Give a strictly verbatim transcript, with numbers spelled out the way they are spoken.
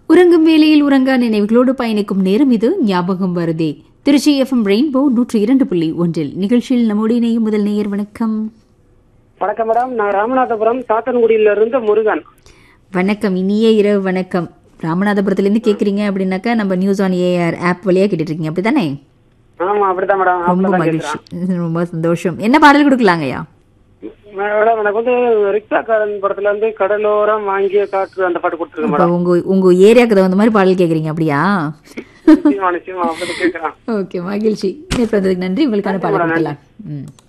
உறங்கும் வேளையில் உறங்கா நினைவுகளோடு பயணிக்கும் நேரம் இது ஞாபகம் வருதே. திருச்சி எஃப்எம் ரெயின்போ நூற்றி இரண்டு புள்ளி ஒன்றில் நிகழ்ச்சியில் நம்மோடு இணையும் முதல் நேயர். வணக்கம். வணக்கம் மேடம், நான் ராமநாதபுரம் சாத்தன்குடியில இருந்து முருகன். வணக்கம், இனிய இரவு வணக்கம். ராமநாதபுரத்துல இருந்து கேக்குறீங்க அப்படின்னாக்கா நம்ம நியூஸ் ஆன் ஏஆர் ஆப் வழியா கேட்டுட்டு இருக்கீங்க, அப்படித்தானே? ஆமா, அப்படிதான் மேடம். ரொம்ப மகிழ்ச்சி, ரொம்ப சந்தோஷம். என்ன பாடல் கொடுக்கலாங்கய்யா? மேடம், எனக்கு வந்து ரிக்ஷாக்காரன் படத்துல இருந்து கடலோரம் வாங்கிய காற்று அந்த பாட்டு கொடுத்துருக்கேன் மேடம். உங்க உங்க ஏரியாவுக்கு தகுந்த மாதிரி பாடல் கேக்குறீங்க, அப்படியா? நிச்சயமா நிச்சயமா அப்படி கேட்கலாம். ஓகே, மகிழ்ச்சி. நன்றி. உங்களுக்கான பாடல் கொடுக்கலாம். ம்